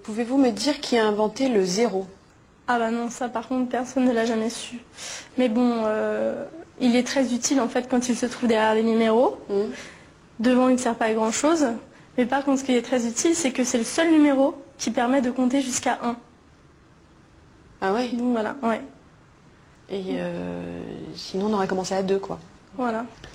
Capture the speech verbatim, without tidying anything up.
Pouvez-vous me dire qui a inventé le zéro? Ah bah non, ça par contre, personne ne l'a jamais su. Mais bon, euh, il est très utile en fait quand il se trouve derrière les numéros. Mmh. Devant, il ne sert pas à grand chose. Mais par contre, ce qui est très utile, c'est que c'est le seul numéro qui permet de compter jusqu'à un. Ah ouais? Donc voilà, ouais. Et euh, sinon, on aurait commencé à deux, quoi. Voilà.